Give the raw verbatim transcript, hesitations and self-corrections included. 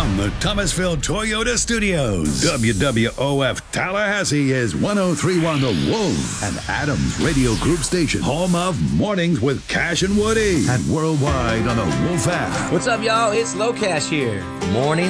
From the Thomasville Toyota Studios, W W O F Tallahassee is one oh three point one The Wolf, and Adams Radio Group Station, home of Mornings with Cash and Woody, and worldwide on the Wolf app. What's up, y'all? It's Low Cash here. Morning